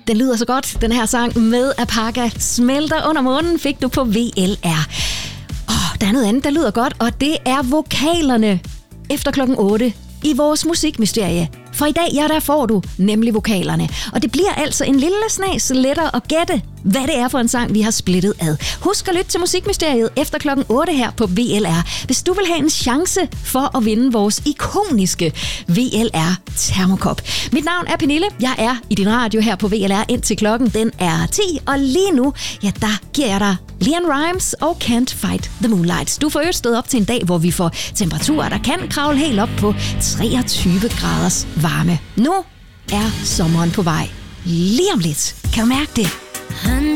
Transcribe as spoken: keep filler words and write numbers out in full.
Den lyder så godt, den her sang med Apaka. Smelter under månen fik du på V L R. Åh, der er noget andet, der lyder godt, og det er vokalerne efter klokken otte i vores musikmysterie. For i dag, ja, der får du nemlig vokalerne. Og det bliver altså en lille snas lettere at gætte, hvad det er for en sang, vi har splittet ad. Husk at lytte til musikmysteriet efter klokken otte her på V L R, hvis du vil have en chance for at vinde vores ikoniske V L R termokop. Mit navn er Pernille. Jeg er i din radio her på V L R indtil klokken den er ti. Og lige nu, ja, der giver jeg dig LeAnn Rimes og Can't Fight the Moonlight. Du får øvrigt stået op til en dag, hvor vi får temperaturer, der kan kravle helt op på treogtyve graders varme. Nu er sommeren på vej. Lige om lidt. Kan du mærke det?